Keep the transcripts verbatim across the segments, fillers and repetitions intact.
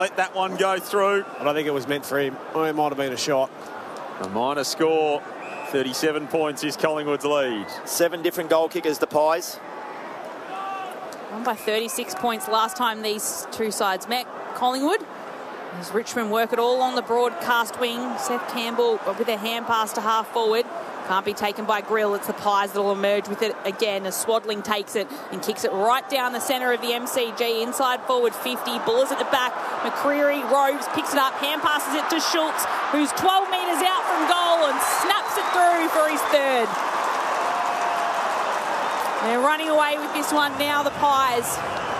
let that one go through. I don't think it was meant for him. Oh, it might have been a shot. A minor score. thirty-seven points is Collingwood's lead. Seven different goal kickers, the Pies. Won by thirty-six points last time these two sides met. Collingwood, as Richmond work it all on the broadcast wing. Seth Campbell with a hand pass to half forward. Can't be taken by Grill. It's the Pies that will emerge with it again as Swadling takes it and kicks it right down the centre of the M C G. Inside forward fifty. Bullers at the back. McCreary roves, picks it up, hand passes it to Schultz, who's twelve metres out from goal and snaps it through for his third. They're running away with this one now, the Pies.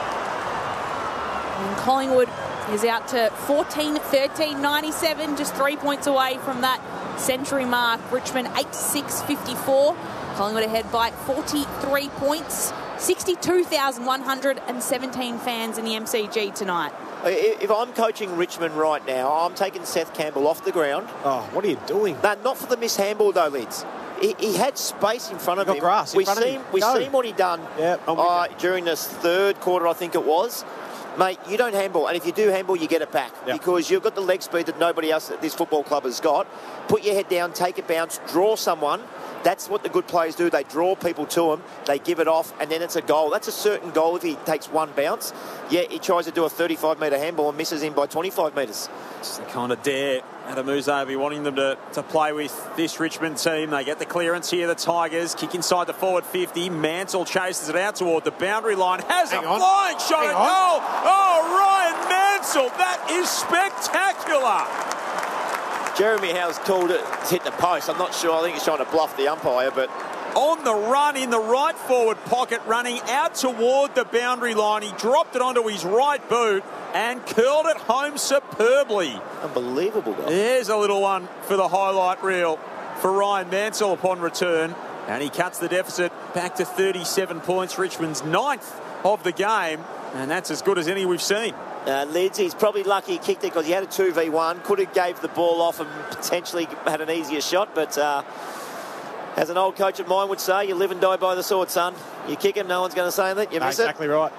And Collingwood is out to fourteen thirteen ninety-seven, just three points away from that century mark. Richmond eight six fifty-four. Collingwood ahead by forty-three points. sixty-two thousand one hundred seventeen fans in the M C G tonight. If I'm coaching Richmond right now, I'm taking Seth Campbell off the ground. Oh, what are you doing? No, not for the missed handball though, Lids. He, he had space in front of Got him. grass in we front of seen, him. We Go. seen what he done Yep, I'm uh, with during this third quarter, I think it was. Mate, you don't handball, and if you do handball, you get it back Yep. because you've got the leg speed that nobody else at this football club has got. Put your head down, take a bounce, draw someone. That's what the good players do. They draw people to them, they give it off, and then it's a goal. That's a certain goal if he takes one bounce. Yeah, he tries to do a thirty-five metre handball and misses him by twenty-five metres. It's the kind of dare Adamuzzo be wanting them to, to play with this Richmond team. They get the clearance here, the Tigers. Kick inside the forward fifty. Mansell chases it out toward the boundary line. Has Hang a on. flying shot Hang at on. goal. Oh, Ryan Mansell. That is spectacular. Jeremy Howe's called it to hit the post. I'm not sure. I think he's trying to bluff the umpire, but On the run in the right forward pocket, running out toward the boundary line. He dropped it onto his right boot and curled it home superbly. unbelievable goal. There's a little one for the highlight reel for Ryan Mansell upon return. And he cuts the deficit back to thirty-seven points. Richmond's ninth of the game. And that's as good as any we've seen. Uh, Lids, he's probably lucky he kicked it because he had a two v one. Could have gave the ball off and potentially had an easier shot. But uh, as an old coach of mine would say, you live and die by the sword, son. You kick him, no one's going to say anything. You No, miss exactly right.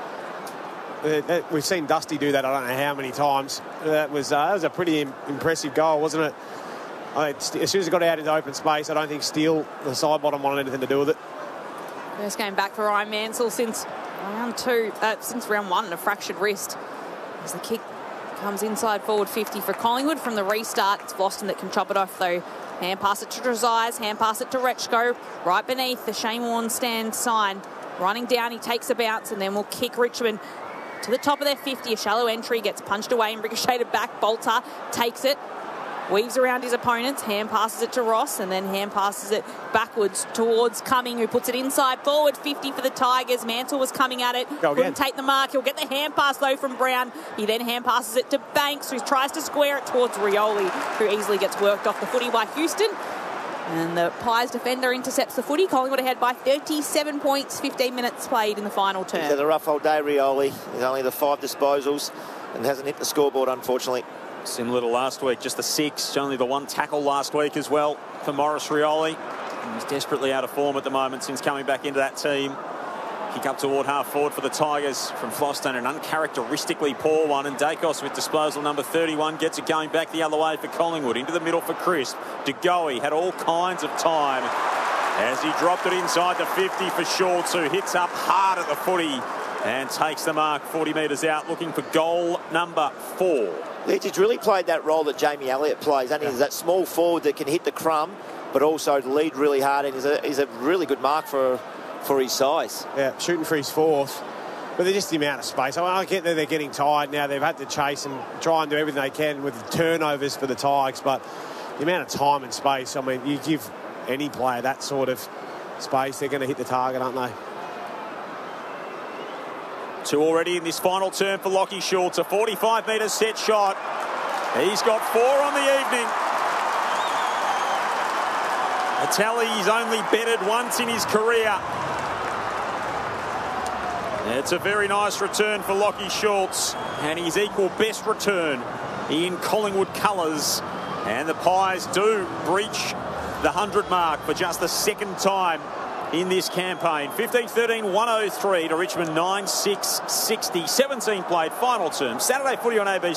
Uh, that- we've seen Dusty do that I don't know how many times. That was, uh, that was a pretty im- impressive goal, wasn't it? I, as soon as it got out into open space, I don't think Steele, the side bottom, wanted anything to do with it. First game back for Ryan Mansell since round two, uh, since round one, a fractured wrist. As the kick comes inside forward fifty for Collingwood from the restart. It's Boston that can chop it off though. Hand pass it to Dresize, hand pass it to Rechko, right beneath the Shane Warne stand sign. Running down, he takes a bounce and then will kick Richmond to the top of their fifty. A shallow entry, gets punched away and ricocheted back. Bolter takes it, weaves around his opponents, hand passes it to Ross and then hand passes it backwards towards Cumming, who puts it inside forward fifty for the Tigers. Mansell was coming at it, Go couldn't again. take the mark. He'll get the hand pass though from Brown. He then hand passes it to Banks, who tries to square it towards Rioli, who easily gets worked off the footy by Houston. And the Pies defender intercepts the footy. Collingwood ahead by thirty-seven points, fifteen minutes played in the final He's term. had a rough old day, Rioli. He's only the five disposals and hasn't hit the scoreboard, unfortunately. Similar to last week, just the six. Only the one tackle last week as well for Maurice Rioli. He's desperately out of form at the moment since coming back into that team. Kick up toward half forward for the Tigers from Floston, an uncharacteristically poor one. And Dacos with disposal number thirty-one gets it going back the other way for Collingwood. Into the middle for Crisp. De Goey had all kinds of time as he dropped it inside the fifty for Schultz, who hits up hard at the footy and takes the mark forty metres out, looking for goal number four. Leeds, he's really played that role that Jamie Elliott plays, and he's that small forward that can hit the crumb, but also lead really hard, and he's a, he's a really good mark for for his size. Yeah, shooting for his fourth. But they're just the amount of space. I, mean, I get that they're getting tired now. They've had to chase and try and do everything they can with the turnovers for the Tigers, but the amount of time and space, I mean, you give any player that sort of space, they're going to hit the target, aren't they? Two already in this final term for Lachie Schultz. A forty-five metre set shot. He's got four on the evening. A tally he's only betted once in his career. It's a very nice return for Lachie Schultz, and his equal best return in Collingwood colours. And the Pies do breach the one hundred mark for just the second time in this campaign. fifteen thirteen, one oh three to Richmond nine six sixty. seventeen played, final term. Saturday footy on A B C.